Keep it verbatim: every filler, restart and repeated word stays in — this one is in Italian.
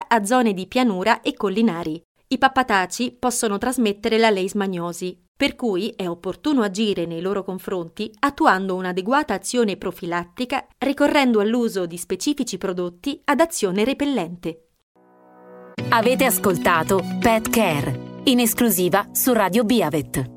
a zone di pianura e collinari. I pappataci possono trasmettere la leishmaniosi, per cui è opportuno agire nei loro confronti attuando un'adeguata azione profilattica, ricorrendo all'uso di specifici prodotti ad azione repellente. Avete ascoltato Pet Care, in esclusiva su Radio Biavet.